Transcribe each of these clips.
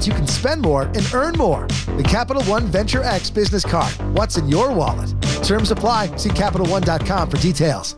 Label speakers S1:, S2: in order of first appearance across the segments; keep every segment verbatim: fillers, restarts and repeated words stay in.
S1: you can spend more and earn more. The Capital One Venture X Business Card. What's in your wallet? Terms apply. See Capital One dot com for details.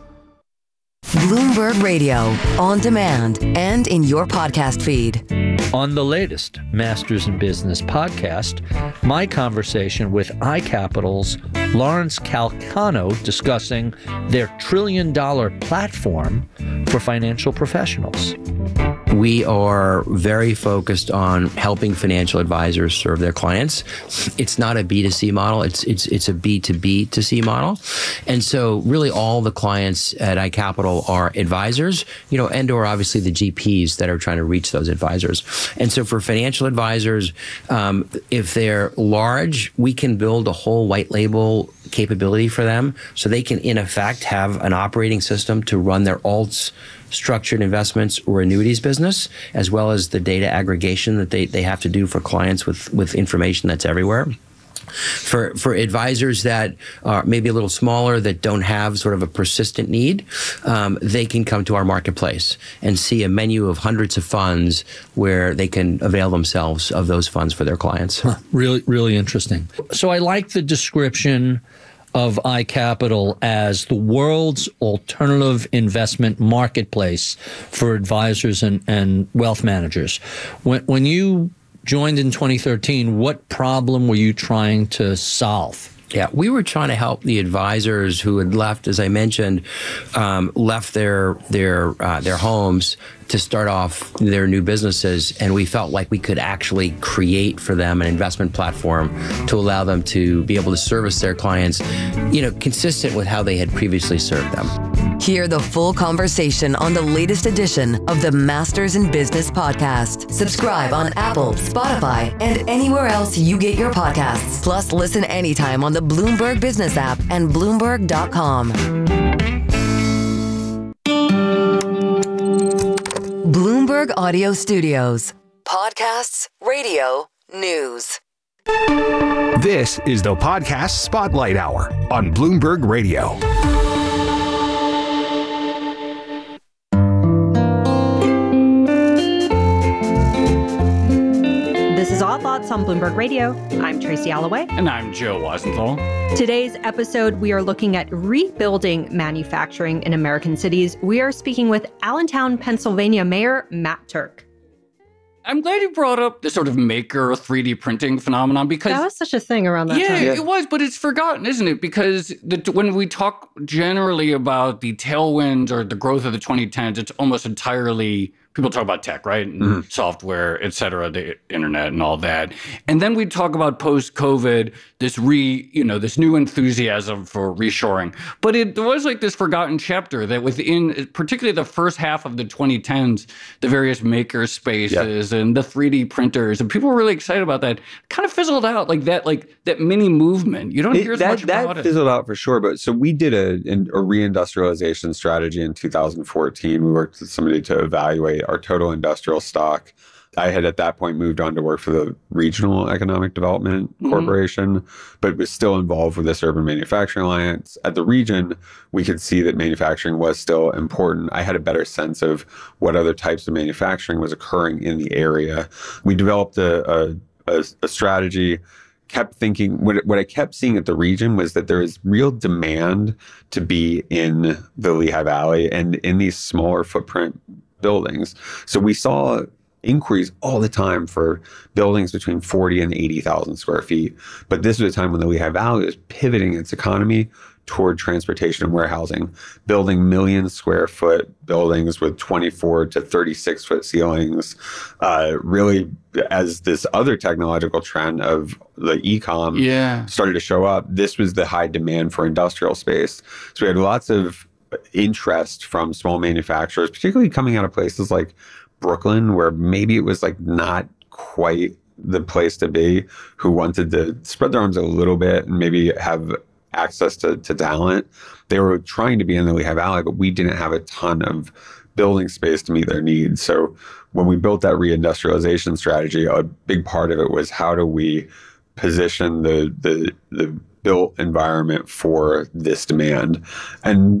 S2: Bloomberg Radio, on demand and in your podcast feed.
S3: On the latest Masters in Business podcast, my conversation with iCapital's Lawrence Calcano discussing their trillion dollar platform for financial professionals.
S4: We are very focused on helping financial advisors serve their clients. It's not a B two C model. It's it's it's a B two B to C model. And so really all the clients at iCapital are advisors, you know, and or obviously the G Ps that are trying to reach those advisors. And so for financial advisors, um, if they're large, we can build a whole white label capability for them so they can in effect have an operating system to run their alts, structured investments or annuities business, as well as the data aggregation that they, they have to do for clients with, with information that's everywhere. For for advisors that are maybe a little smaller, that don't have sort of a persistent need, um, they can come to our marketplace and see a menu of hundreds of funds where they can avail themselves of those funds for their clients.
S3: Huh, really, really interesting. So I like the description of iCapital as the world's alternative investment marketplace for advisors and, and wealth managers. When, when you joined in twenty thirteen, what problem were you trying to solve?
S4: Yeah, we were trying to help the advisors who had left, as I mentioned, um, left their their uh, their homes to start off their new businesses, and we felt like we could actually create for them an investment platform to allow them to be able to service their clients, you know, consistent with how they had previously served them.
S2: Hear the full conversation on the latest edition of the Masters in Business podcast. Subscribe on Apple, Spotify, and anywhere else you get your podcasts. Plus, listen anytime on the Bloomberg Business app and Bloomberg dot com. Bloomberg Audio Studios. Podcasts, radio, news.
S5: This is the Podcast Spotlight Hour on Bloomberg Radio.
S6: This is All Thoughts on Bloomberg Radio. I'm Tracy Alloway.
S7: And I'm Joe Weisenthal.
S6: Today's episode, we are looking at rebuilding manufacturing in American cities. We are speaking with Allentown, Pennsylvania Mayor Matt Turk.
S7: I'm glad you brought up the sort of maker three D printing phenomenon because...
S6: That was such a thing around that
S7: yeah,
S6: time.
S7: Yeah, it was, but it's forgotten, isn't it? Because the, when we talk generally about the tailwinds or the growth of the twenty tens, it's almost entirely... People talk about tech, right? And mm-hmm. software, et cetera, the internet and all that. And then we talk about post-COVID, this re, you know, this new enthusiasm for reshoring. But it there was like this forgotten chapter that within, particularly the first half of the twenty tens, the various maker spaces yeah. and the three D printers, and people were really excited about that, kind of fizzled out, like that, like that mini movement. You don't
S8: it,
S7: hear as
S8: that,
S7: much
S8: that
S7: about it.
S8: That fizzled out for sure. But so we did a, a reindustrialization strategy in two thousand fourteen. We worked with somebody to evaluate our total industrial stock. I had at that point moved on to work for the Regional Economic Development mm-hmm. Corporation, but was still involved with this Urban Manufacturing Alliance. At the region, we could see that manufacturing was still important. I had a better sense of what other types of manufacturing was occurring in the area. We developed a, a, a, a strategy, kept thinking, what, what I kept seeing at the region was that there is real demand to be in the Lehigh Valley and in these smaller footprint buildings. So we saw inquiries all the time for buildings between forty and eighty thousand square feet. But this was a time when the Lehigh Valley was pivoting its economy toward transportation and warehousing, building million square foot buildings with twenty-four to thirty-six foot ceilings, uh, really as this other technological trend of the e-com
S7: yeah.
S8: started to show up. This was the high demand for industrial space. So we had lots of interest from small manufacturers, particularly coming out of places like Brooklyn, where maybe it was like not quite the place to be, who wanted to spread their arms a little bit and maybe have access to, to talent. They were trying to be in the Lehigh Valley, but we didn't have a ton of building space to meet their needs. So when we built that reindustrialization strategy, a big part of it was how do we position the the the built environment for this demand. And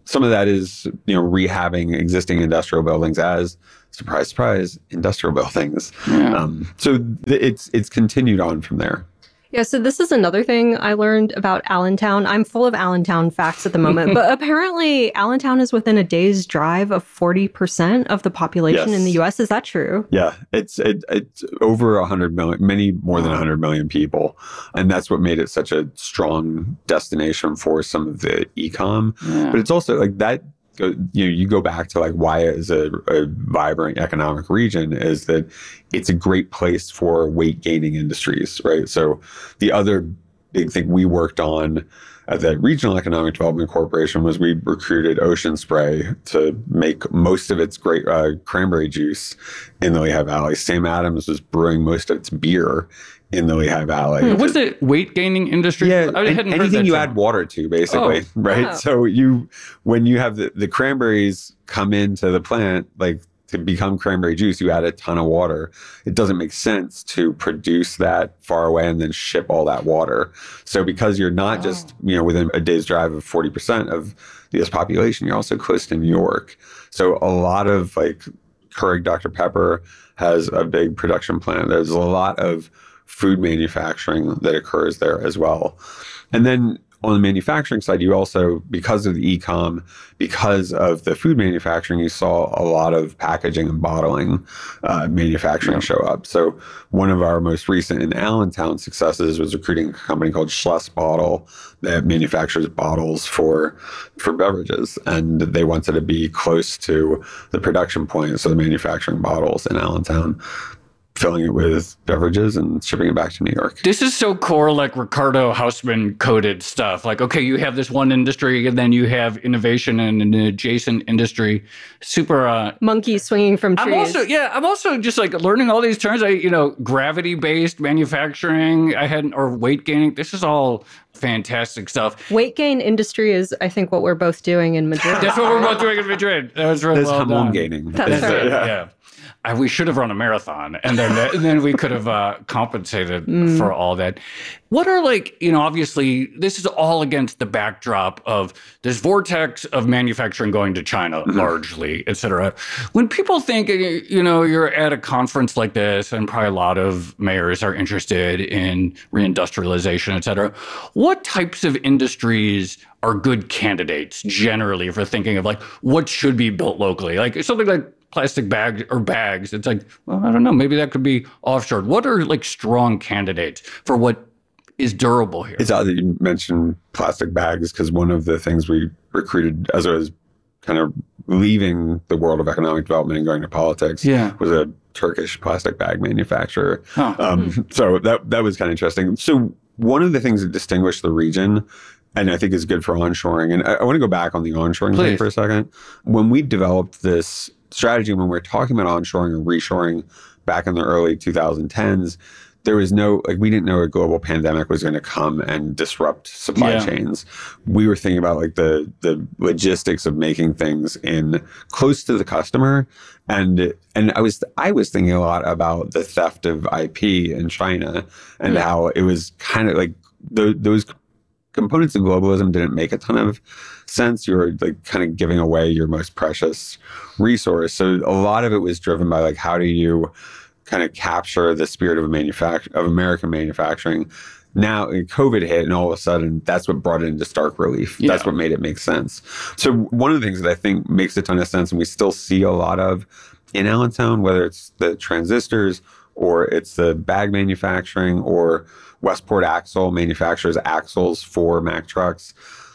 S8: some of that is, you know, rehabbing existing industrial buildings as, surprise, surprise, industrial buildings.
S7: Yeah.
S8: Um, so th- it's it's continued on from there.
S6: Yeah, so this is another thing I learned about Allentown. I'm full of Allentown facts at the moment, but apparently Allentown is within a day's drive of forty percent of the population
S8: Yes.
S6: in the U S. Is that true?
S8: Yeah, it's it, it's over one hundred million, many more than one hundred million people. And that's what made it such a strong destination for some of the e-com.
S7: Yeah.
S8: But it's also like that, you know, you go back to like why it is a, a vibrant economic region is that it's a great place for weight gaining industries, right? So the other big thing we worked on at the Regional Economic Development Corporation was we recruited Ocean Spray to make most of its great uh, cranberry juice in the Lehigh Valley. Sam Adams was brewing most of its beer in the Lehigh Valley.
S7: What's the weight gaining industry?
S8: Yeah,
S7: I hadn't heard
S8: anything
S7: that
S8: you
S7: term.
S8: add water to, basically,
S7: Oh.
S8: right?
S6: Oh.
S8: So you, when you have the, the cranberries come into the plant, like to become cranberry juice, you add a ton of water. It doesn't make sense to produce that far away and then ship all that water. So because you're not just, you know, within a day's drive of forty percent of the U S population, you're also close to New York. So a lot of like Keurig Doctor Pepper has a big production plant. There's a lot of food manufacturing that occurs there as well. And then on the manufacturing side, you also, because of the e-com, because of the food manufacturing, you saw a lot of packaging and bottling uh, manufacturing show up. So one of our most recent in Allentown successes was recruiting a company called Schless Bottle that manufactures bottles for for beverages. And they wanted to be close to the production point, so the manufacturing bottles in Allentown, filling it with beverages and shipping it back to New York.
S7: This is so core, like Ricardo Hausman coded stuff. Like, okay, you have this one industry, and then you have innovation in an adjacent industry. Super. Uh,
S6: Monkeys swinging from trees.
S7: I'm also, yeah, I'm also just like learning all these terms. I, you know, gravity-based manufacturing. I hadn't, or weight gaining. This is all fantastic stuff.
S6: Weight gain industry is, I think, what we're both doing in Madrid.
S7: That's what we're both doing in Madrid. That was really
S8: There's
S7: well
S8: hamon
S7: done.
S8: gaining.
S6: That's
S8: Is
S6: right.
S8: it?
S7: Yeah. yeah. I, we should have run a marathon, and then and then we could have uh, compensated
S6: Mm.
S7: for all that. What are like, you know, obviously this is all against the backdrop of this vortex of manufacturing going to China
S8: Mm-hmm.
S7: largely, et cetera. When people think, you know, you're at a conference like this, and probably a lot of mayors are interested in reindustrialization, et cetera. What types of industries are good candidates generally for thinking of like what should be built locally? Like something like plastic bags or bags. It's like, well, I don't know, maybe that could be offshored. What are like strong candidates for what is durable here?
S8: It's odd that you mentioned plastic bags because one of the things we recruited as I was kind of leaving the world of economic development and going to politics
S7: Yeah.
S8: was a Turkish plastic bag manufacturer.
S7: Huh.
S8: Um, so that that was kind of interesting. So one of the things that distinguished the region, and I think is good for onshoring, and I, I want to go back on the onshoring thing
S7: Please.
S8: for a second. When we developed this strategy, when we were talking about onshoring and reshoring back in the early twenty tens, there was no, like, we didn't know a global pandemic was going to come and disrupt supply
S7: Yeah.
S8: chains. We were thinking about like the the logistics of making things in close to the customer. And and I was I was thinking a lot about the theft of I P in China and
S7: Yeah.
S8: how it was kind of like the, those components of globalism didn't make a ton of sense. You were like kind of giving away your most precious resource. So a lot of it was driven by like, how do you kind of capture the spirit of a manufact- of American manufacturing? Now COVID hit and all of a sudden that's what brought it into stark relief.
S7: Yeah.
S8: That's what made it make sense. So one of the things that I think makes a ton of sense and we still see a lot of in Allentown, whether it's the transistors or it's the bag manufacturing or Westport Axle manufactures axles for Mack trucks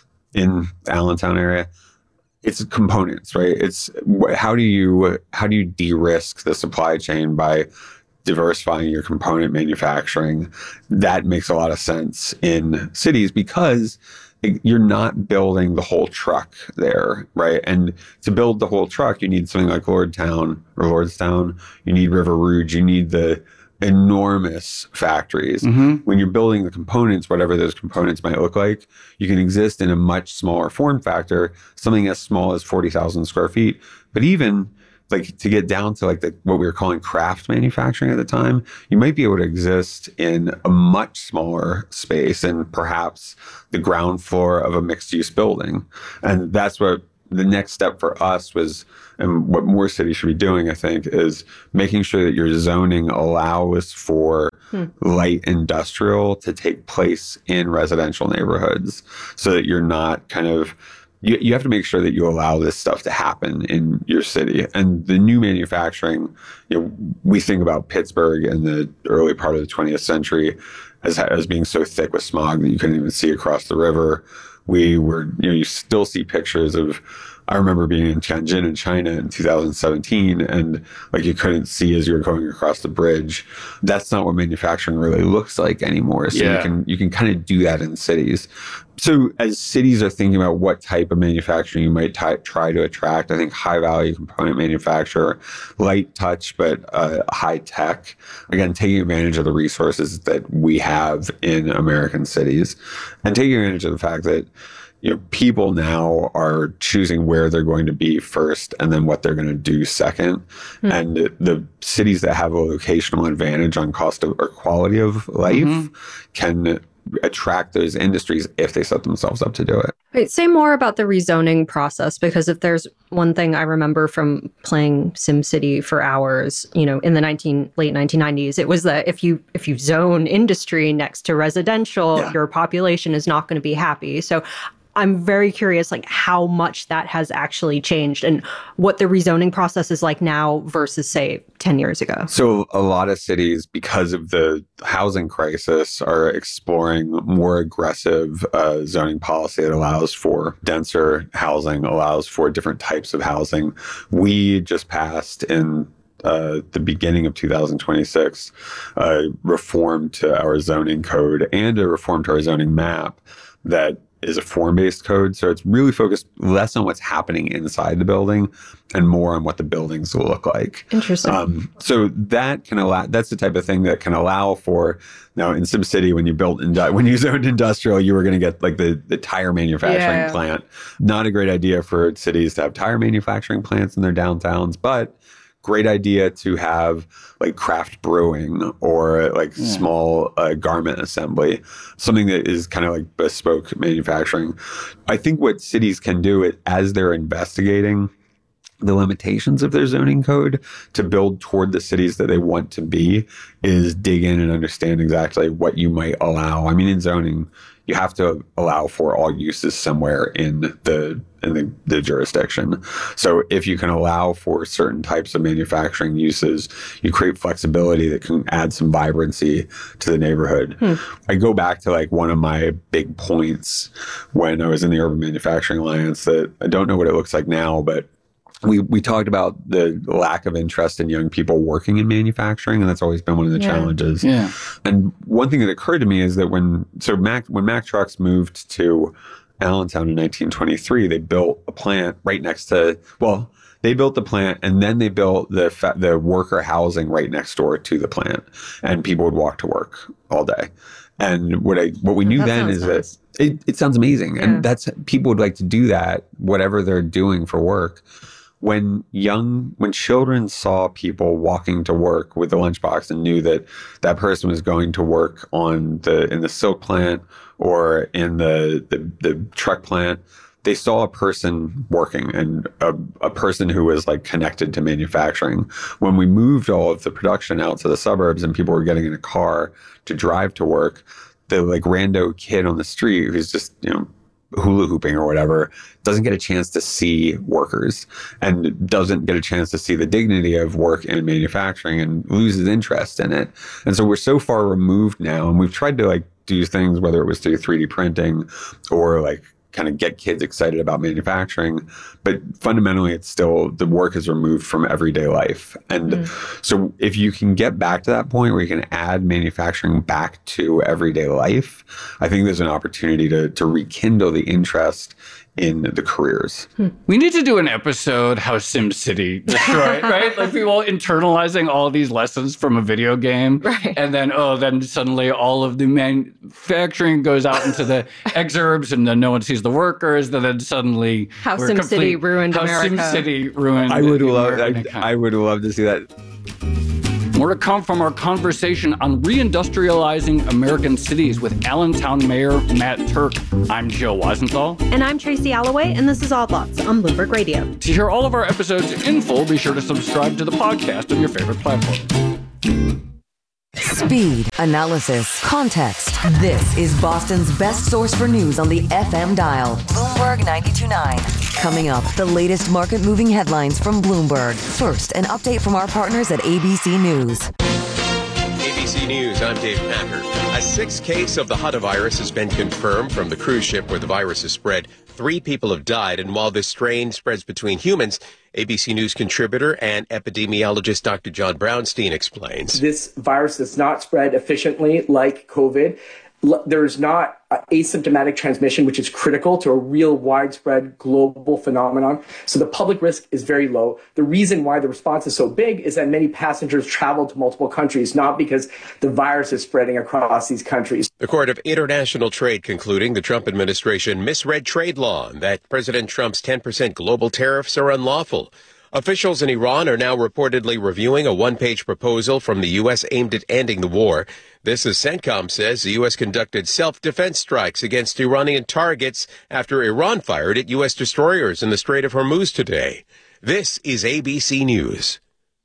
S8: in the Allentown area. It's components, right? It's wh- how do you how do you de-risk the supply chain by diversifying your component manufacturing? That makes a lot of sense in cities because it- you're not building the whole truck there, right? And to build the whole truck, you need something like Lordstown or Lordstown. You need River Rouge. You need the enormous factories.
S7: Mm-hmm.
S8: When you're building the components, whatever those components might look like, you can exist in a much smaller form factor, something as small as forty thousand square feet. But even like to get down to like the, what we were calling craft manufacturing at the time, you might be able to exist in a much smaller space and perhaps the ground floor of a mixed use building. And that's what the next step for us was, and what more cities should be doing, I think, is making sure that your zoning allows for hmm. light industrial to take place in residential neighborhoods, so that you're not kind of, you, you have to make sure that you allow this stuff to happen in your city. And the new manufacturing, you know, we think about Pittsburgh in the early part of the twentieth century as, as being so thick with smog that you couldn't even see across the river. We were, you know, you still see pictures of, I remember being in Tianjin in China in two thousand seventeen, and like you couldn't see as you were going across the bridge. That's not what manufacturing really looks like anymore. So yeah. you can you can kind of do that in cities. So as cities are thinking about what type of manufacturing you might t- try to attract, I think high value component manufacturer, light touch, but uh, high tech, again, taking advantage of the resources that we have in American cities, and taking advantage of the fact that, you know, people now are choosing where they're going to be first and then what they're going to do second. Mm. And the cities that have a locational advantage on cost of, or quality of life mm-hmm. can attract those industries if they set themselves up to do it.
S6: Wait, say more about the rezoning process, because if there's one thing I remember from playing SimCity for hours, you know, in the nineteen late nineteen nineties, it was that if you if you zone industry next to residential, yeah. your population is not going to be happy. So I'm very curious, like, how much that has actually changed and what the rezoning process is like now versus, say, ten years ago.
S8: So a lot of cities, because of the housing crisis, are exploring more aggressive uh, zoning policy that allows for denser housing, allows for different types of housing. We just passed in Uh, the beginning of two thousand twenty-six, uh, reform to our zoning code and a reform to our zoning map that is a form-based code. So it's really focused less on what's happening inside the building and more on what the buildings will look like.
S6: Interesting.
S8: Um, so that can allow, that's the type of thing that can allow for, now in SimCity, when you built, indu- when you zoned industrial, you were going to get like the, the tire manufacturing
S6: yeah.
S8: plant. Not a great idea for cities to have tire manufacturing plants in their downtowns, but great idea to have like craft brewing or like yeah. small uh, garment assembly, something that is kind of like bespoke manufacturing. I think what cities can do it, as they're investigating the limitations of their zoning code to build toward the cities that they want to be, is dig in and understand exactly what you might allow. I mean, in zoning, you have to allow for all uses somewhere in the in the, the jurisdiction. So if you can allow for certain types of manufacturing uses, you create flexibility that can add some vibrancy to the neighborhood. Hmm. I go back to like one of my big points when I was in the Urban Manufacturing Alliance that I don't know what it looks like now, but We we talked about the lack of interest in young people working in manufacturing, and that's always been one of the yeah. challenges. Yeah. And one thing that occurred to me is that when so Mack when Mack Trucks moved to Allentown in nineteen twenty-three, they built a plant right next to well, they built the plant and then they built the fa- the worker housing right next door to the plant, and people would walk to work all day. And what I what we knew
S6: that
S8: then is
S6: nice.
S8: that it, it sounds amazing,
S6: yeah.
S8: and that's people would like to do that, whatever they're doing for work. When young, when children saw people walking to work with the lunchbox and knew that that person was going to work on the in the silk plant or in the the, the truck plant, they saw a person working and a, a person who was like connected to manufacturing. When we moved all of the production out to the suburbs and people were getting in a car to drive to work, the like rando kid on the street who's just, you know, hula hooping or whatever, doesn't get a chance to see workers and doesn't get a chance to see the dignity of work in manufacturing and loses interest in it. And so we're so far removed now, and we've tried to like do things, whether it was through three D printing or like kind of get kids excited about manufacturing. But fundamentally, it's still, the work is removed from everyday life. And mm. so if you can get back to that point where you can add manufacturing back to everyday life, I think there's an opportunity to to rekindle the interest in the careers.
S7: Hmm. We need to do an episode how SimCity destroyed, right? Like people internalizing all these lessons from a video game.
S6: Right.
S7: And then, oh, then suddenly all of the manufacturing goes out into the exurbs and then no one sees the workers. And then suddenly
S6: how SimCity ruined
S7: how
S6: America.
S7: SimCity ruined
S8: I would love
S7: America.
S8: I, I would love to see that.
S7: More to come from our conversation on reindustrializing American cities with Allentown Mayor Matt Turk. I'm Joe Weisenthal.
S6: And I'm Tracy Alloway, and this is Odd Lots on Bloomberg Radio.
S7: To hear all of our episodes in full, be sure to subscribe to the podcast on your favorite platform.
S2: Speed, analysis, context. This is Boston's best source for news on the F M dial. Bloomberg ninety-two point nine. Coming up, the latest market-moving headlines from Bloomberg. First, an update from our partners at A B C News.
S9: A B C News, I'm Dave Packer. A sixth case of the hantavirus has been confirmed from the cruise ship where the virus is spread. Three people have died, and while this strain spreads between humans, A B C News contributor and epidemiologist Doctor John Brownstein explains.
S10: This virus does not spread efficiently like COVID. There's not asymptomatic transmission, which is critical to a real widespread global phenomenon. So the public risk is very low. The reason why the response is so big is that many passengers travel to multiple countries, not because the virus is spreading across these countries.
S9: The Court of International Trade concluding the Trump administration misread trade law and that President Trump's ten percent global tariffs are unlawful. Officials in Iran are now reportedly reviewing a one-page proposal from the U S aimed at ending the war. This, as CENTCOM says, the U S conducted self-defense strikes against Iranian targets after Iran fired at U S destroyers in the Strait of Hormuz today. This is A B C News.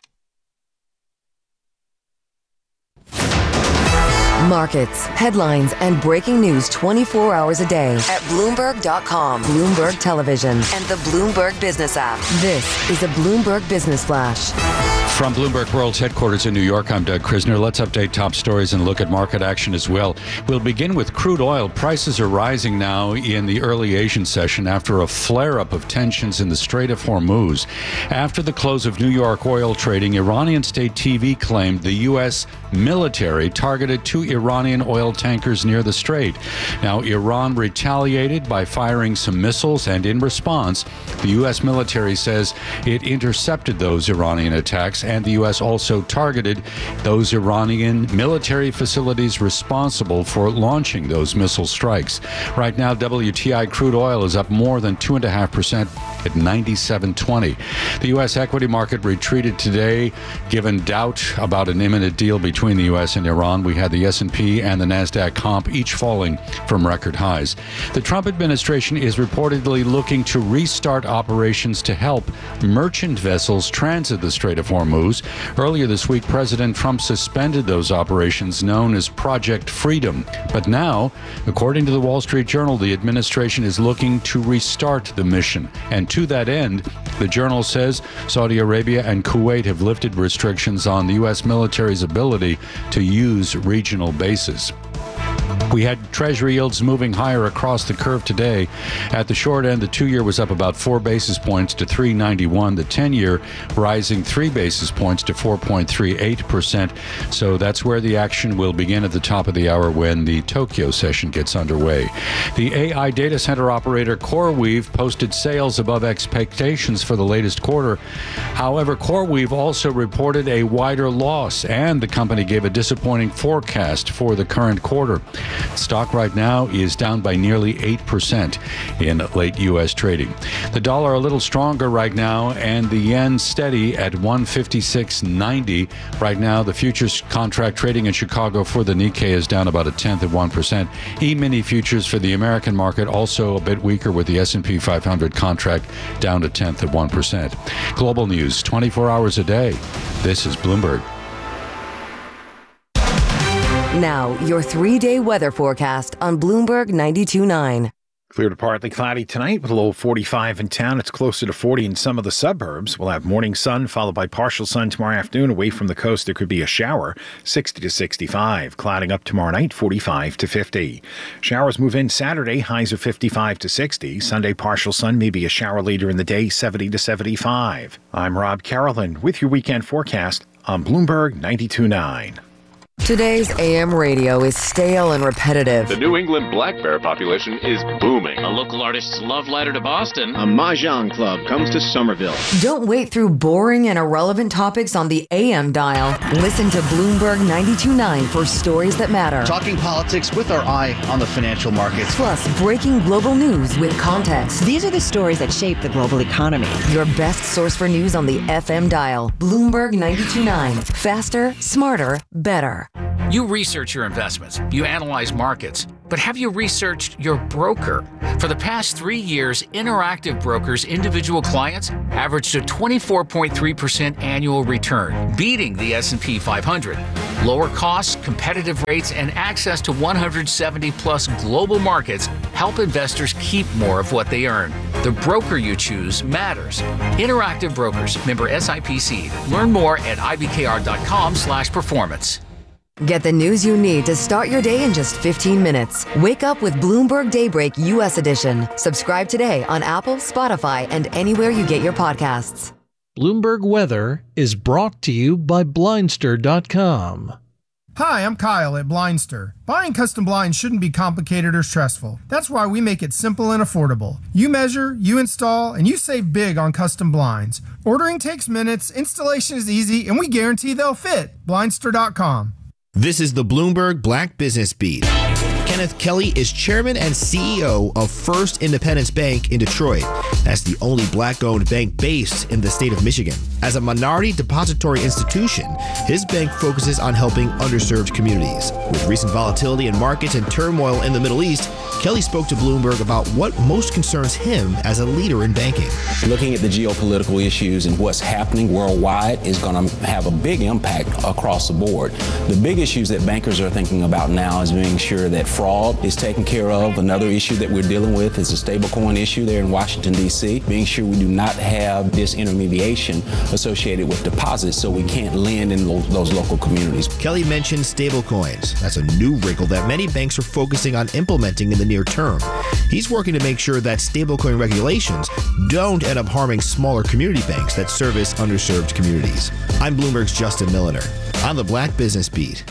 S2: Markets, headlines, and breaking news twenty-four hours a day at Bloomberg dot com, Bloomberg Television, and the Bloomberg Business app. This is a Bloomberg Business Flash.
S11: From Bloomberg World's headquarters in New York, I'm Doug Krisner. Let's update top stories and look at market action as well. We'll begin with crude oil. Prices are rising now in the early Asian session after a flare-up of tensions in the Strait of Hormuz. After the close of New York oil trading, Iranian state T V claimed the U S military targeted two Iranian oil tankers near the strait. Now, Iran retaliated by firing some missiles, and in response, the U S military says it intercepted those Iranian attacks, and the U S also targeted those Iranian military facilities responsible for launching those missile strikes. Right now, W T I crude oil is up more than two point five percent at ninety-seven twenty. The U S equity market retreated today, given doubt about an imminent deal between the U S and Iran. We had the S and P and the NASDAQ comp each falling from record highs. The Trump administration is reportedly looking to restart operations to help merchant vessels transit the Strait of Hormuz. Earlier this week, President Trump suspended those operations known as Project Freedom. But now, according to the Wall Street Journal, the administration is looking to restart the mission. And to that end, the Journal says Saudi Arabia and Kuwait have lifted restrictions on the U S military's ability to use regional bases. We had Treasury yields moving higher across the curve today. At the short end, the two-year was up about four basis points to three ninety-one. The ten-year rising three basis points to four point three eight percent. So that's where the action will begin at the top of the hour when the Tokyo session gets underway. The A I data center operator CoreWeave posted sales above expectations for the latest quarter. However, CoreWeave also reported a wider loss, and the company gave a disappointing forecast for the current quarter. Stock right now is down by nearly eight percent in late U S trading. The dollar a little stronger right now, and the yen steady at one fifty-six ninety. Right now, the futures contract trading in Chicago for the Nikkei is down about a tenth of one percent. E-mini futures for the American market also a bit weaker, with the S and P five hundred contract down a tenth of one percent. Global news twenty-four hours a day. This is Bloomberg.
S2: Now, your three-day weather forecast on Bloomberg ninety-two point nine.
S12: Clear to partly cloudy tonight with a low of forty-five in town. It's closer to forty in some of the suburbs. We'll have morning sun followed by partial sun tomorrow afternoon. Away from the coast, there could be a shower, sixty to sixty-five. Clouding up tomorrow night, forty-five to fifty. Showers move in Saturday, highs of fifty-five to sixty. Sunday, partial sun, maybe a shower later in the day, seventy to seventy-five. I'm Rob Carolyn with your weekend forecast on Bloomberg ninety-two point nine.
S2: Today's A M radio is stale and repetitive.
S13: The New England black bear population is booming.
S14: A local artist's love letter to Boston.
S15: A Mahjong club comes to Somerville.
S2: Don't wait through boring and irrelevant topics on the A M dial. Listen to Bloomberg ninety-two point nine for stories that matter.
S15: Talking politics with our eye on the financial markets.
S2: Plus, breaking global news with context.
S16: These are the stories that shape the global economy.
S2: Your best source for news on the F M dial. Bloomberg ninety-two point nine. Faster, smarter, better.
S17: You research your investments, you analyze markets, but have you researched your broker? For the past three years, Interactive Brokers' individual clients averaged a twenty-four point three percent annual return, beating the S and P five hundred. Lower costs, competitive rates, and access to one hundred seventy plus global markets help investors keep more of what they earn. The broker you choose matters. Interactive Brokers, member S I P C. Learn more at I B K R dot com slash performance.
S2: Get the news you need to start your day in just fifteen minutes. Wake up with Bloomberg Daybreak U S Edition. Subscribe today on Apple, Spotify, and anywhere you get your podcasts.
S18: Bloomberg Weather is brought to you by Blindster dot com.
S19: Hi, I'm Kyle at Blindster. Buying custom blinds shouldn't be complicated or stressful. That's why we make it simple and affordable. You measure, you install, and you save big on custom blinds. Ordering takes minutes, installation is easy, and we guarantee they'll fit. Blindster dot com.
S20: This is the Bloomberg Black Business Beat. Kenneth Kelly is chairman and C E O of First Independence Bank in Detroit. That's the only black-owned bank based in the state of Michigan. As a minority depository institution, his bank focuses on helping underserved communities. With recent volatility in markets and turmoil in the Middle East, Kelly spoke to Bloomberg about what most concerns him as a leader in banking.
S21: Looking at the geopolitical issues and what's happening worldwide is going to have a big impact across the board. The big issues that bankers are thinking about now is making sure that fraud is taken care of. Another issue that we're dealing with is the stablecoin issue there in Washington, D C, making sure we do not have disintermediation associated with deposits so we can't lend in lo- those local communities.
S20: Kelly mentioned stablecoins. That's a new wrinkle that many banks are focusing on implementing in the near term. He's working to make sure that stablecoin regulations don't end up harming smaller community banks that service underserved communities. I'm Bloomberg's Justin Milliner on the Black Business Beat.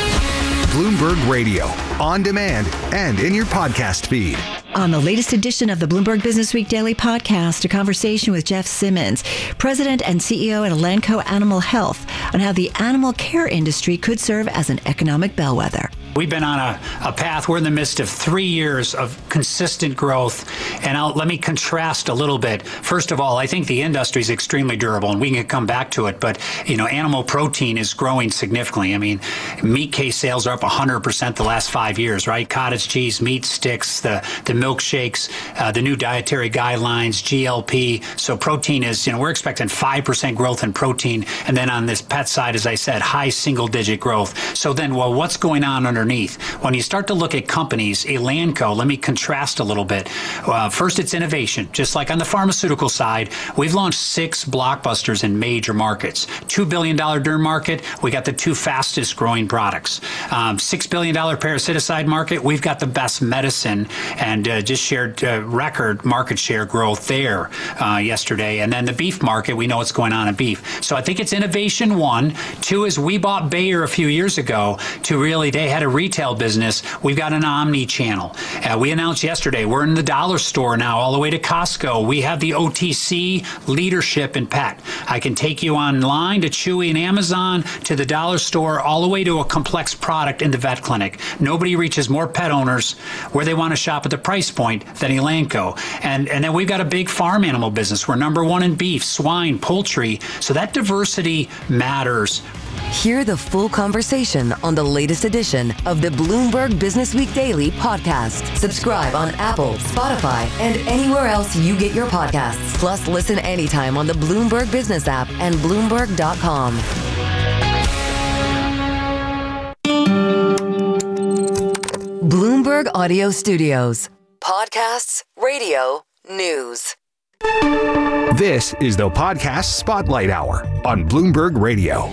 S5: Bloomberg Radio, on demand and in your podcast feed.
S16: On the latest edition of the Bloomberg Business Week Daily Podcast, a conversation with Jeff Simmons, president and C E O at Elanco Animal Health, on how the animal care industry could serve as an economic bellwether.
S22: We've been on a, a path. We're in the midst of three years of consistent growth. And I'll, let me contrast a little bit. First of all, I think the industry is extremely durable, and we can come back to it. But, you know, animal protein is growing significantly. I mean, meat case sales are up one hundred percent the last five years, right? Cottage cheese, meat sticks, the, the milkshakes, uh, the new dietary guidelines, G L P. So protein is, you know, we're expecting five percent growth in protein. And then on this pet side, as I said, high single digit growth. So then, well, what's going on under Underneath. When you start to look at companies, Elanco, let me contrast a little bit. Uh, first, it's innovation. Just like on the pharmaceutical side, we've launched six blockbusters in major markets. two billion dollars derm market, we got the two fastest growing products. Um, six billion dollars parasiticide market, we've got the best medicine and uh, just shared uh, record market share growth there uh, yesterday. And then the beef market, we know what's going on in beef. So I think it's innovation, one. Two is we bought Bayer a few years ago to really, they had a retail business. We've got an omni-channel. Uh, we announced yesterday we're in the dollar store now, all the way to Costco. We have the O T C leadership in pet. I can take you online to Chewy and Amazon, to the dollar store, all the way to a complex product in the vet clinic. Nobody reaches more pet owners where they want to shop at the price point than Elanco. And, and then we've got a big farm animal business. We're number one in beef, swine, poultry. So that diversity matters.
S2: Hear the full conversation on the latest edition of the Bloomberg Business Week Daily Podcast. Subscribe on Apple, Spotify, and anywhere else you get your podcasts. Plus, listen anytime on the Bloomberg Business app and Bloomberg dot com. Bloomberg Audio Studios. Podcasts, radio, news.
S5: This is the Podcast Spotlight Hour on Bloomberg Radio.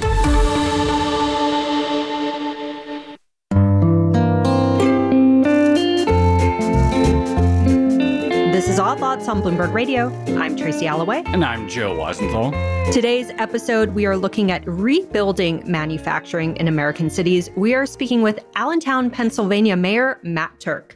S16: This is All Thoughts
S6: Thoughts on Bloomberg Radio. I'm Tracy Alloway.
S7: And I'm Joe Weisenthal.
S6: Today's episode, we are looking at rebuilding manufacturing in American cities. We are speaking with Allentown, Pennsylvania Mayor Matt Turk.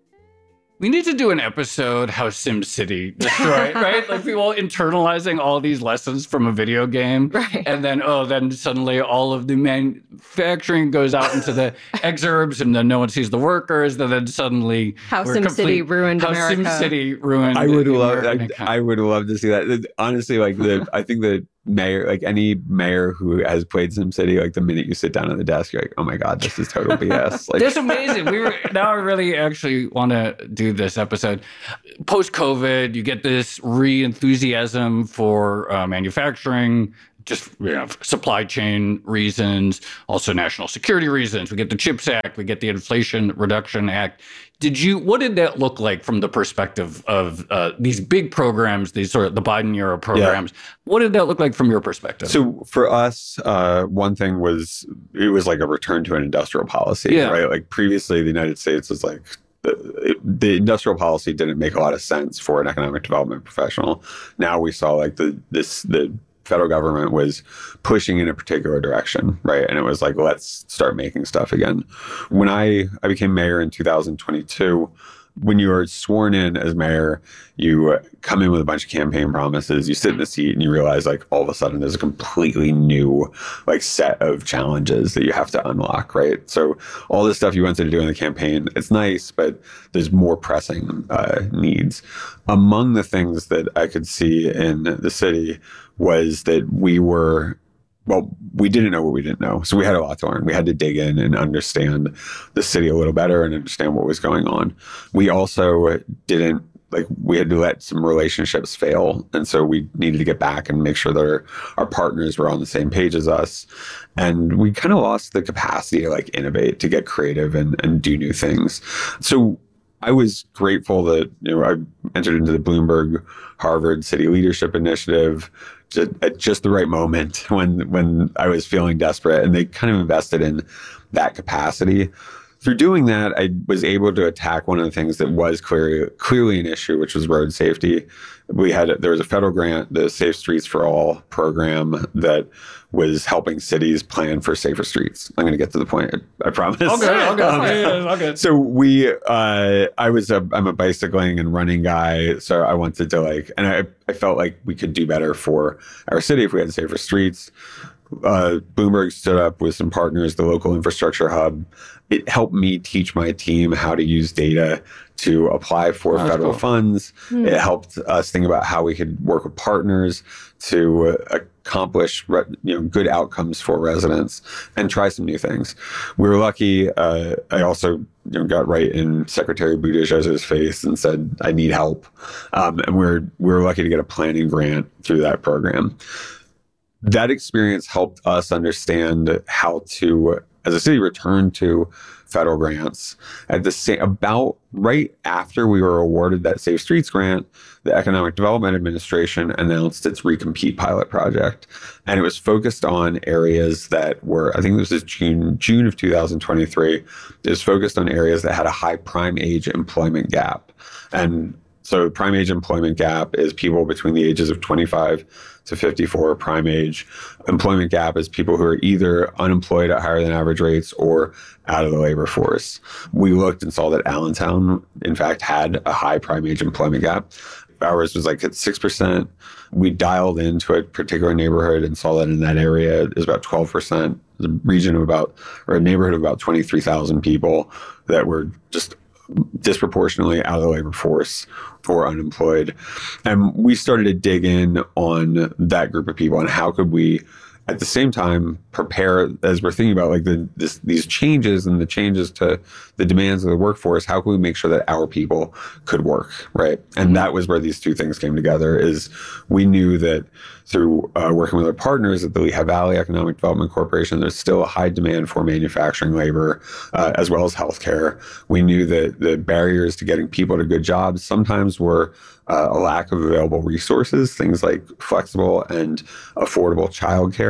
S7: We need to do an episode how SimCity destroyed, right? Like people internalizing all these lessons from a video game.
S6: Right.
S7: And then, oh, then suddenly all of the manufacturing goes out into the exurbs and then no one sees the workers. And then suddenly
S6: how SimCity ruined
S7: how
S6: America.
S7: How SimCity ruined
S8: I would love
S7: I,
S8: I would love to see that. Honestly, like the I think the mayor, like any mayor who has played SimCity, like the minute you sit down at the desk, you're like, oh my God, this is total B S. Like,
S7: that's amazing. We were now I really actually want to do this episode. Post-COVID, you get this re-enthusiasm for uh, manufacturing, just you know, supply chain reasons, also national security reasons. We get the CHIPS Act, we get the Inflation Reduction Act. Did you? What did that look like from the perspective of uh, these big programs, these sort of the Biden era programs? Yeah. What did that look like from your perspective?
S8: So for us, uh, one thing was it was like a return to an industrial policy,
S7: yeah.
S8: right? Like previously, the United States was like the, the industrial policy didn't make a lot of sense for an economic development professional. Now we saw like the this the. federal government was pushing in a particular direction, right? And it was like, let's start making stuff again. When I, I became mayor in two thousand twenty-two, when you are sworn in as mayor, you come in with a bunch of campaign promises, you sit in the seat and you realize like all of a sudden there's a completely new like set of challenges that you have to unlock, right? So all this stuff you wanted to do in the campaign, it's nice, but there's more pressing uh, needs. Among the things that I could see in the city was that we were, well, we didn't know what we didn't know. So we had a lot to learn. We had to dig in and understand the city a little better and understand what was going on. We also didn't, like, we had to let some relationships fail. And so we needed to get back and make sure that our, our partners were on the same page as us. And we kind of lost the capacity to like innovate, to get creative and, and do new things. So I was grateful that, you know, I entered into the Bloomberg Harvard City Leadership Initiative at just the right moment when when I was feeling desperate, and they kind of invested in that capacity. Through doing that, I was able to attack one of the things that was clearly clearly an issue, which was road safety. We had there was a federal grant, the Safe Streets for All program, that was helping cities plan for safer streets. I'm going to get to the point, I, I promise.
S7: Okay, okay,
S8: um,
S7: yeah, okay.
S8: So we, uh, I was a, I'm a bicycling and running guy, so I wanted to like, and I, I felt like we could do better for our city if we had safer streets. Uh, Bloomberg stood up with some partners, the local infrastructure hub. It helped me teach my team how to use data to apply for oh, federal cool. funds. Mm. It helped us think about how we could work with partners to uh, accomplish re- you know, good outcomes for residents and try some new things. We were lucky. Uh, I also you know, got right in Secretary Buttigieg's face and said, I need help. Um, and we we're, we were lucky to get a planning grant through that program. That experience helped us understand how to, as a city, return to federal grants. At the same, about right after we were awarded that Safe Streets grant, the Economic Development Administration announced its Recompete pilot project, and it was focused on areas that were, I think this is June June of two thousand twenty-three. It was focused on areas that had a high prime age employment gap, and so prime age employment gap is people between the ages of twenty-five to fifty-four. Prime age employment gap is people who are either unemployed at higher than average rates or out of the labor force. We looked and saw that Allentown, in fact, had a high prime age employment gap. Ours was like at six percent. We dialed into a particular neighborhood and saw that in that area is about twelve percent. The region of about, or a neighborhood of about twenty-three thousand people that were just disproportionately out of the labor force or unemployed. And we started to dig in on that group of people and how could we, at the same time, prepare, as we're thinking about like the this, these changes and the changes to the demands of the workforce, how can we make sure that our people could work, right? And mm-hmm. that was where these two things came together, is we knew that through uh, working with our partners at the Lehigh Valley Economic Development Corporation, there's still a high demand for manufacturing labor, uh, as well as healthcare. We knew that the barriers to getting people to good jobs sometimes were uh, a lack of available resources, things like flexible and affordable childcare.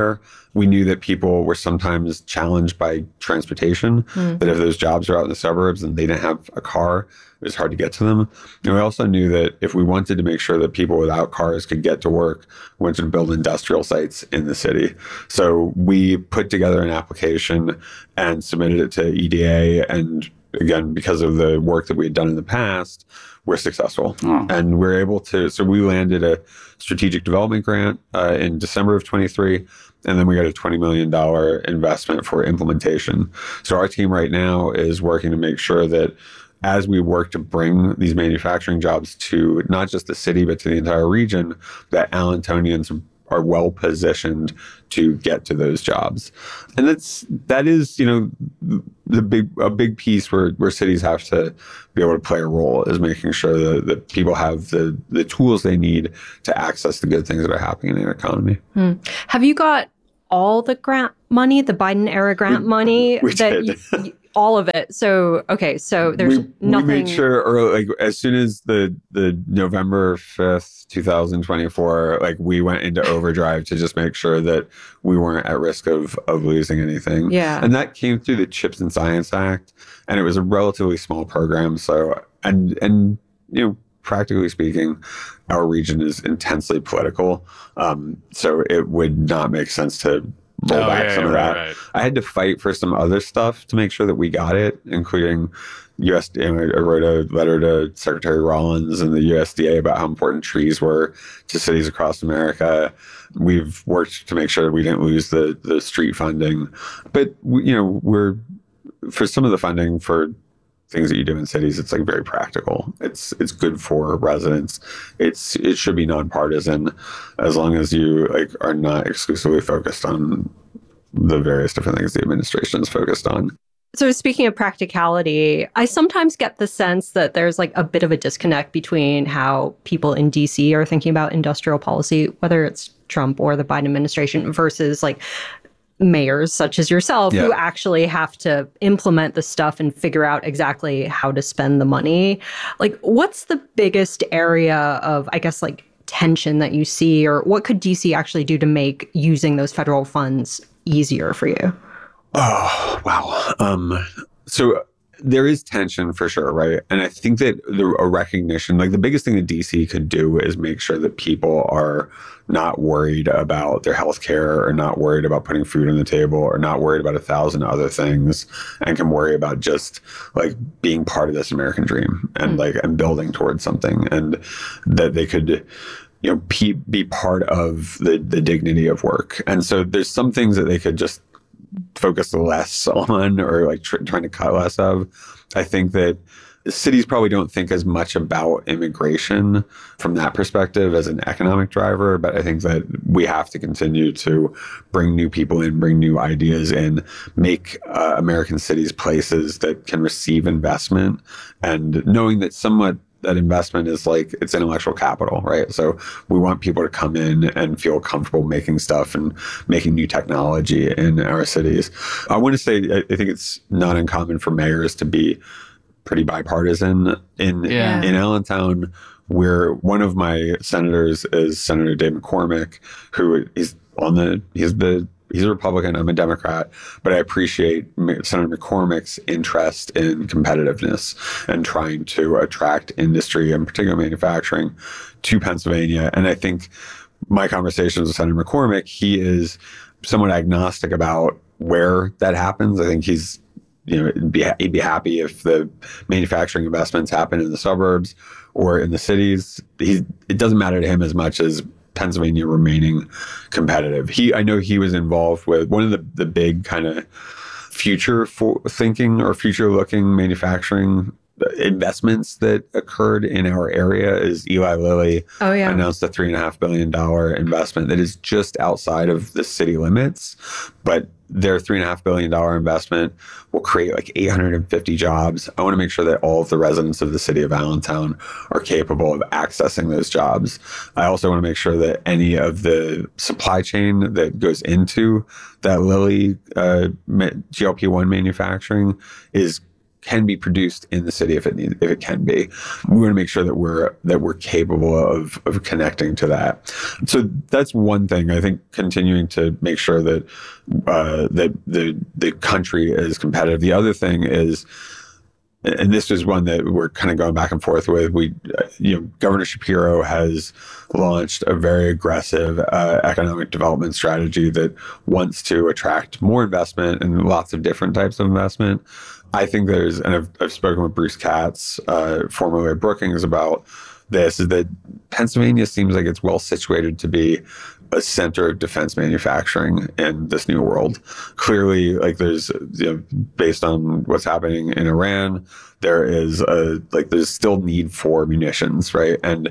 S8: healthcare. We knew that people were sometimes challenged by transportation,
S1: Mm.
S8: that if those jobs are out in the suburbs and they didn't have a car, it was hard to get to them. And we also knew that if we wanted to make sure that people without cars could get to work, we wanted to build industrial sites in the city. So we put together an application and submitted it to E D A. And again, because of the work that we had done in the past, we're successful.
S7: Oh.
S8: And we're able to, so we landed a strategic development grant uh, in December of twenty-three. And then we got a twenty million dollars investment for implementation. So our team right now is working to make sure that as we work to bring these manufacturing jobs to not just the city, but to the entire region, that Allentonians are well positioned to get to those jobs. And that's, that is, you know, the big, a big piece where, where cities have to be able to play a role is making sure that, that people have the, the tools they need to access the good things that are happening in their economy.
S6: Hmm. Have you got all the grant money, the Biden era grant
S8: We-
S6: money?
S8: we
S6: that
S8: did.
S6: You, you- all of it. So, okay, so there's
S8: we,
S6: nothing.
S8: we made sure early, like as soon as the the November fifth, twenty twenty-four, like we went into overdrive to just make sure that we weren't at risk of of losing anything.
S6: Yeah.
S8: And that came through the CHIPS and Science Act, and it was a relatively small program. So and and you know, practically speaking, our region is intensely political. Um, so it would not make sense to roll
S7: Oh,
S8: back
S7: yeah,
S8: some of
S7: right,
S8: that.
S7: right.
S8: I had to fight for some other stuff to make sure that we got it, including U S D A. I wrote a letter to Secretary Rollins and the U S D A about how important trees were to cities across America. We've worked to make sure that we didn't lose the the street funding. But, we, you know, we're, for some of the funding for things that you do in cities, it's like very practical. It's it's good for residents. It's it should be nonpartisan, as long as you like are not exclusively focused on the various different things the administration is focused on.
S6: So speaking of practicality, I sometimes get the sense that there's like a bit of a disconnect between how people in D C are thinking about industrial policy, whether it's Trump or the Biden administration, versus like mayors such as yourself
S8: Yeah.
S6: who actually have to implement the stuff and figure out exactly how to spend the money. Like, what's the biggest area of, I guess, like tension that you see, or what could D C actually do to make using those federal funds easier for you?
S8: Oh, wow. Um, so there is tension for sure, right? And I think that the, a recognition, like the biggest thing that D C could do is make sure that people are not worried about their health care, or not worried about putting food on the table, or not worried about a thousand other things, and can worry about just like being part of this American dream and like and building towards something, and that they could, you know, be, be part of the the dignity of work. And so there's some things that they could just focus less on, or like tr- trying to cut less of. I think that cities probably don't think as much about immigration from that perspective as an economic driver, but I think that we have to continue to bring new people in, bring new ideas in, make uh, American cities places that can receive investment, and knowing that somewhat that investment is like, it's intellectual capital, right? So we want people to come in and feel comfortable making stuff and making new technology in our cities. I want to say, I think it's not uncommon for mayors to be pretty bipartisan. In,
S7: Yeah.
S8: in Allentown, where one of my senators is Senator Dave McCormick, who is on the, he's the, he's a Republican, I'm a Democrat, but I appreciate Senator McCormick's interest in competitiveness and trying to attract industry, and particularly manufacturing, to Pennsylvania. And I think my conversations with Senator McCormick, he is somewhat agnostic about where that happens. I think he's, you know, he'd be, he'd be happy if the manufacturing investments happen in the suburbs or in the cities. He, it doesn't matter to him as much as Pennsylvania remaining competitive. He, I know he was involved with one of the, the big kind of future for thinking or future looking manufacturing investments that occurred in our area is Eli Lilly
S6: Oh, yeah.
S8: announced a three and a half billion dollar investment that is just outside of the city limits, but their three and a half billion dollar investment will create like eight hundred fifty jobs. I want to make sure that all of the residents of the city of Allentown are capable of accessing those jobs. I also want to make sure that any of the supply chain that goes into that Lilly uh, G L P one manufacturing is can be produced in the city if it need, if it can be. We want to make sure that we're that we're capable of of connecting to that. So that's one thing. I think continuing to make sure that uh, that the the country is competitive. The other thing is, and this is one that we're kind of going back and forth with. We, you know, Governor Shapiro has launched a very aggressive uh, economic development strategy that wants to attract more investment and lots of different types of investment. I think there's, and I've, I've spoken with Bruce Katz, uh, formerly at Brookings, about this, is that Pennsylvania seems like it's well situated to be a center of defense manufacturing in this new world. Clearly, like there's, you know, based on what's happening in Iran, there is a, like there's still need for munitions, right? And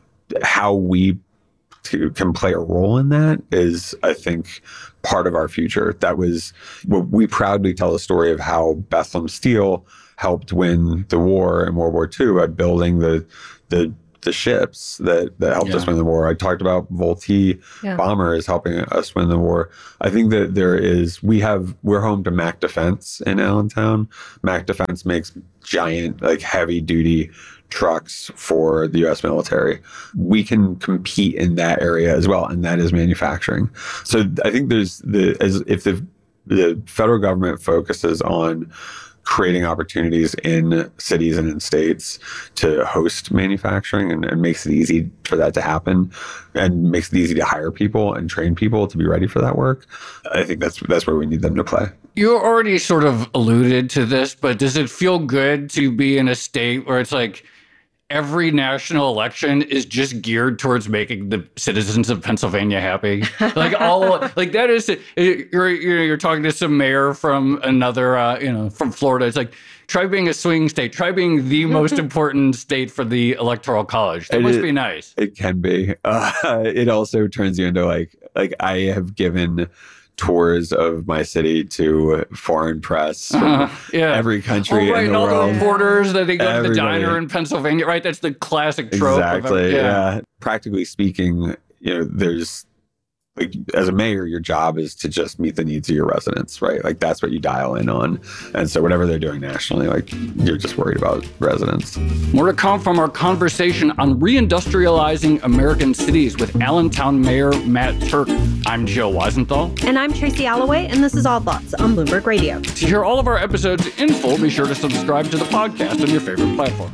S8: how we to, can play a role in that is, I think, part of our future. That was what we proudly tell the story of how Bethlehem Steel helped win the war in World War Two by building the the the ships that, that helped yeah. us win the war. I talked about Vultee yeah. bombers helping us win the war. I think that there is, we have, we're home to Mack Defense in Allentown. Mack Defense makes giant, like heavy duty trucks for the U S military. We can compete in that area as well, and that is manufacturing. So I think there's the, as if the the federal government focuses on creating opportunities in cities and in states to host manufacturing and, and makes it easy for that to happen and makes it easy to hire people and train people to be ready for that work. I think that's that's where we need them to play.
S7: You already sort of alluded to this, but does it feel good to be in a state where it's like every national election is just geared towards making the citizens of Pennsylvania happy? Like all, like that is, you're, you're, you're talking to some mayor from another, uh, you know, from Florida. It's like, try being a swing state, try being the most important state for the Electoral College. That it must is, be nice.
S8: It can be. Uh, it also turns you into like, like I have given tours of my city to foreign press from uh, yeah. every country oh, right, in the
S7: all
S8: world.
S7: The reporters that they go Everybody. to the diner in Pennsylvania, right? That's the classic trope.
S8: Exactly.
S7: Of
S8: yeah.
S7: yeah.
S8: Practically speaking, you know, there's like, as a mayor, your job is to just meet the needs of your residents, right? Like that's what you dial in on. And so whatever they're doing nationally, like you're just worried about residents.
S7: More to come from our conversation on reindustrializing American cities with Allentown Mayor Matt Turk. I'm Joe Weisenthal.
S1: And I'm Tracy Alloway, and this is Odd Lots on Bloomberg Radio.
S7: To hear all of our episodes in full, be sure to subscribe to the podcast on your favorite platform.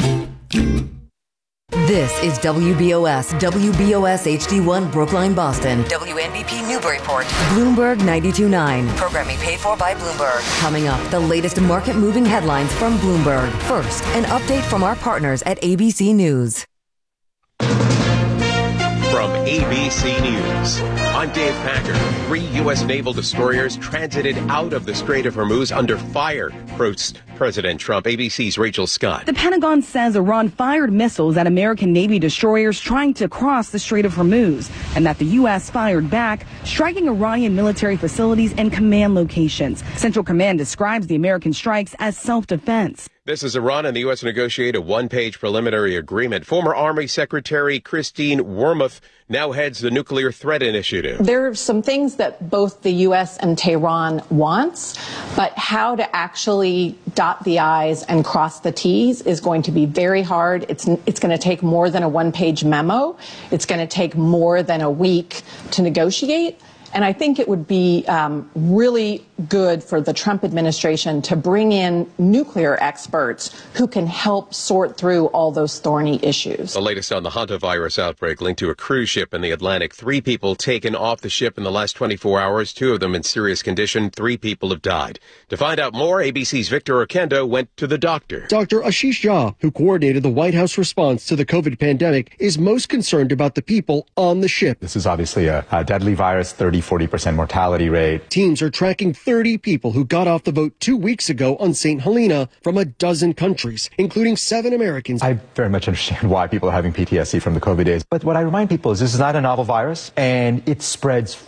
S2: This is W B O S, W B O S H D one Brookline, Boston, W N B P Newburyport, Bloomberg ninety-two point nine. Programming paid for by Bloomberg. Coming up, the latest market-moving headlines from Bloomberg. First, an update from our partners at A B C News.
S9: From A B C News, I'm Dave Packer. Three U S naval destroyers transited out of the Strait of Hormuz under fire, quotes President Trump. A B C's Rachel Scott.
S3: The Pentagon says Iran fired missiles at American Navy destroyers trying to cross the Strait of Hormuz, and that the U S fired back, striking Iranian military facilities and command locations. Central Command describes the American strikes as self-defense.
S9: This is Iran and the U S negotiate a one-page preliminary agreement. Former Army Secretary Christine Wormuth now heads the Nuclear Threat Initiative.
S23: There are some things that both the U S and Tehran wants, but how to actually dot the I's and cross the T's is going to be very hard. It's, it's going to take more than a one-page memo. It's going to take more than a week to negotiate. And I think it would be um, really good for the Trump administration to bring in nuclear experts who can help sort through all those thorny issues.
S9: The latest on the hantavirus outbreak linked to a cruise ship in the Atlantic. Three people taken off the ship in the last twenty-four hours, two of them in serious condition. Three people have died. To find out more, A B C's Victor Oquendo went to the doctor.
S24: Doctor Ashish Jha, who coordinated the White House response to the COVID pandemic, is most concerned about the people on the ship.
S25: This is obviously a, a deadly virus, thirty, forty percent mortality rate.
S24: Teams are tracking thirty people who got off the boat two weeks ago on Saint Helena from a dozen countries, including seven Americans.
S25: I very much understand why people are having P T S D from the COVID days. But what I remind people is this is not a novel virus, and it spreads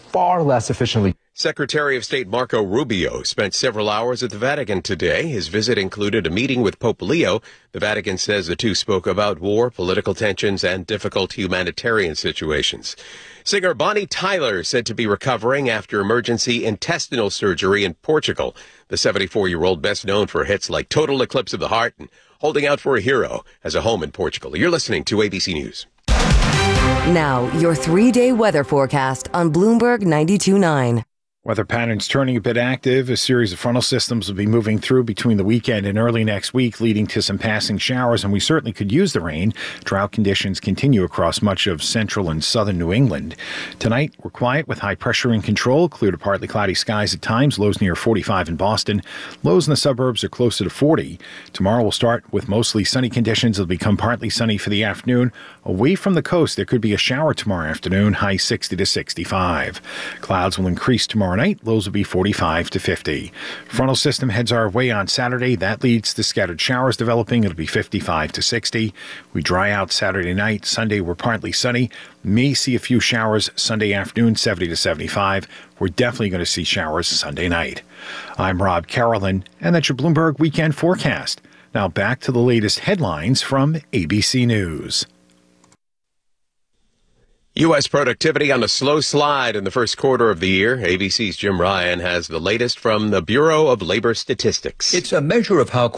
S25: far less efficiently.
S9: Secretary of State Marco Rubio spent several hours at the Vatican today. His visit included a meeting with Pope Leo. The Vatican says the two spoke about war, political tensions, and difficult humanitarian situations. Singer Bonnie Tyler said to be recovering after emergency intestinal surgery in Portugal. The seventy-four-year-old, best known for hits like Total Eclipse of the Heart and Holding Out for a Hero, has a home in Portugal. You're listening to A B C News.
S2: Now, your three-day weather forecast on Bloomberg ninety-two point nine.
S4: Weather patterns turning a bit active. A series of frontal systems will be moving through between the weekend and early next week, leading to some passing showers, and we certainly could use the rain. Drought conditions continue across much of central and southern New England. Tonight, we're quiet with high pressure in control, clear to partly cloudy skies at times, lows near forty-five in Boston. Lows in the suburbs are closer to forty. Tomorrow we'll start with mostly sunny conditions. It'll become partly sunny for the afternoon. Away from the coast, there could be a shower tomorrow afternoon, high sixty to sixty-five. Clouds will increase tomorrow night, lows will be forty-five to fifty. Frontal system heads our way on Saturday. That leads to scattered showers developing. It'll be fifty-five to sixty. We dry out Saturday night. Sunday, we're partly sunny. May see a few showers Sunday afternoon, seventy to seventy-five. We're definitely going to see showers Sunday night. I'm Rob Carolyn, and that's your Bloomberg Weekend Forecast. Now back to the latest headlines from A B C News.
S9: U S productivity on a slow slide in the first quarter of the year. A B C's Jim Ryan has the latest from the Bureau of Labor Statistics.
S10: It's a measure of how